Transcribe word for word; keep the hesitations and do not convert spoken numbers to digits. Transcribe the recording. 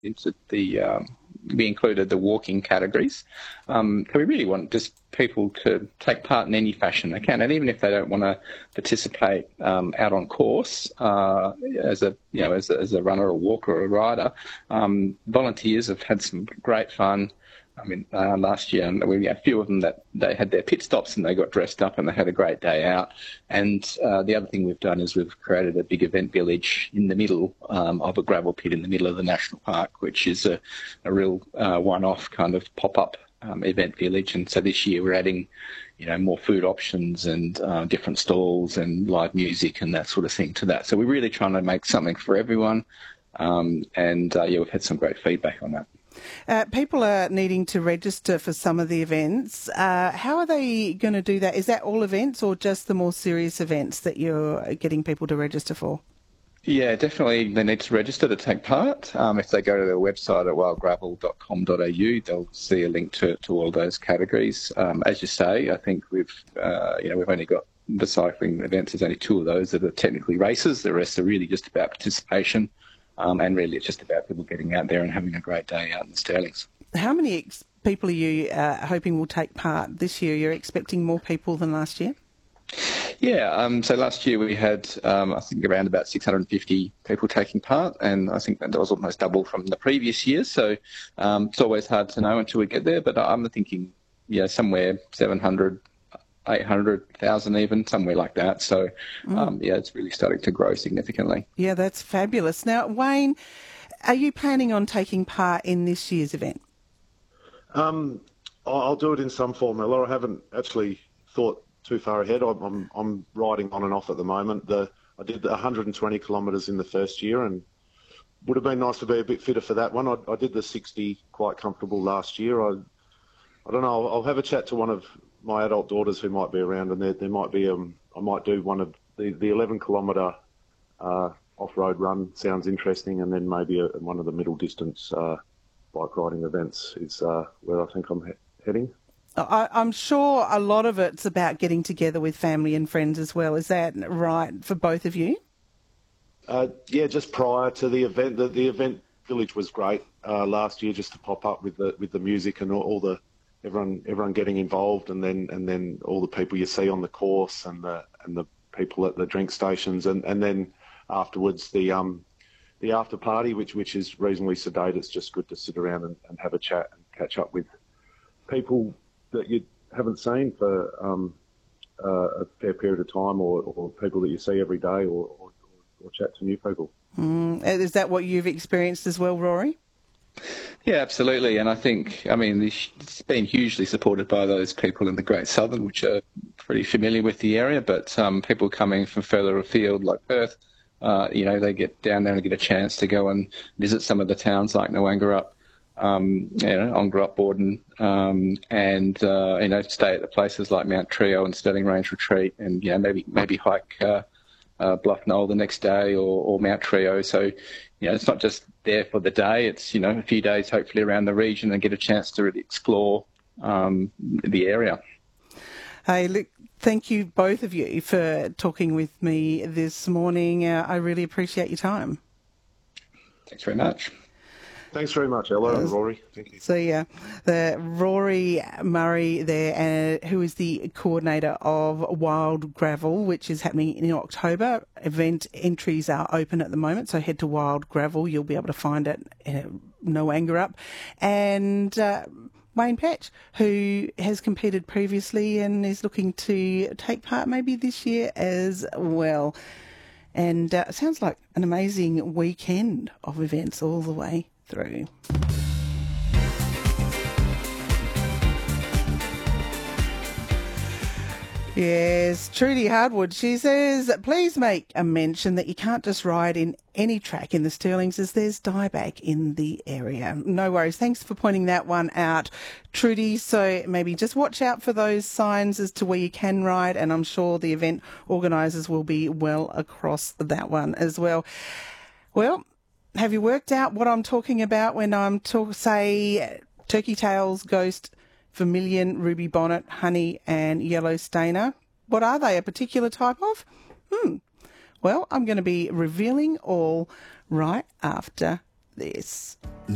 into the um, we included the walking categories. Um, so we really want just people to take part in any fashion they can, and even if they don't want to participate um, out on course uh, as a you know as a, as a runner or walker or a rider, um, volunteers have had some great fun. I mean, uh, last year we had a few of them that they had their pit stops and they got dressed up and they had a great day out. And uh, the other thing we've done is we've created a big event village in the middle um, of a gravel pit in the middle of the national park, which is a, a real uh, one-off kind of pop-up um, event village. And so this year we're adding, you know, more food options and uh, different stalls and live music and that sort of thing to that. So we're really trying to make something for everyone. Um, and uh, yeah, we've had some great feedback on that. Uh, people are needing to register for some of the events. Uh, how are they going to do that? Is that all events or just the more serious events that you're getting people to register for? Yeah, definitely they need to register to take part. Um, if they go to their website at wild gravel dot com dot a u, they'll see a link to, to all those categories. Um, as you say, I think we've uh, you know we've only got the cycling events. There's only two of those that are technically races. The rest are really just about participation. Um, and really it's just about people getting out there and having a great day out in the Stirlings. How many ex- people are you uh, hoping will take part this year? You're expecting more people than last year? Yeah, um, so last year we had, um, I think, around about six hundred fifty people taking part, and I think that was almost double from the previous year. So um, it's always hard to know until we get there, but I'm thinking, yeah, somewhere seven hundred, eight hundred thousand even, somewhere like that. So, mm. um, yeah, it's really starting to grow significantly. Yeah, that's fabulous. Now, Wayne, are you planning on taking part in this year's event? Um, I'll do it in some form, Ella. I haven't actually thought too far ahead. I'm, I'm, I'm riding on and off at the moment. The, I did one hundred twenty kilometres in the first year and would have been nice to be a bit fitter for that one. I, I did the sixty quite comfortable last year. I, I don't know, I'll, I'll have a chat to one of my adult daughters who might be around, and there, there might be, um, I might do one of the, the eleven kilometre uh, off-road run. Sounds interesting, and then maybe a, one of the middle distance uh, bike riding events is uh, where I think I'm he- heading. I, I'm sure a lot of it's about getting together with family and friends as well. Is that right for both of you? Uh, yeah, just prior to the event, the, the event village was great uh, last year, just to pop up with the with the music and all, all the everyone everyone getting involved, and then and then all the people you see on the course and the and the people at the drink stations, and, and then afterwards the um the after party, which which is reasonably sedate. It's just good to sit around and, and have a chat and catch up with people that you haven't seen for um, uh, a fair period of time, or, or people that you see every day, or, or, or chat to new people. Mm. Is that what you've experienced as well, Rory? Yeah, absolutely. And I think, I mean, it's been hugely supported by those people in the Great Southern, which are pretty familiar with the area, but um, people coming from further afield like Perth, uh, you know, they get down there and get a chance to go and visit some of the towns like Noangarup, um, you know, Ongerup, Borden, um, and, uh, you know, stay at the places like Mount Trio and Stirling Range Retreat, and, you know, maybe maybe hike uh, uh, Bluff Knoll the next day, or, or Mount Trio. So, you know, it's not just there for the day. It's, you know, a few days hopefully around the region and get a chance to really explore um, the area. Hey, look, thank you both of you for talking with me this morning. Uh, I really appreciate your time. Thanks very much. Thanks very much, Ella and Rory. Thank you. So, yeah, the Rory Murray there, uh, who is the coordinator of Wild Gravel, which is happening in October. Event entries are open at the moment, so head to Wild Gravel. You'll be able to find it in Noangarup. And uh, Wayne Patch, who has competed previously and is looking to take part maybe this year as well. And uh, it sounds like an amazing weekend of events all the way through. Yes, Trudy Hardwood, she says, please make a mention that you can't just ride in any track in the Stirlings as there's dieback in the area. No worries. Thanks for pointing that one out, Trudy. So maybe just watch out for those signs as to where you can ride, and I'm sure the event organisers will be well across that one as well. Well, have you worked out what I'm talking about when I'm talk say turkey tails, ghost, vermilion, ruby bonnet, honey and yellow stainer? What are they, a particular type of? Hmm. Well, I'm going to be revealing all right after this.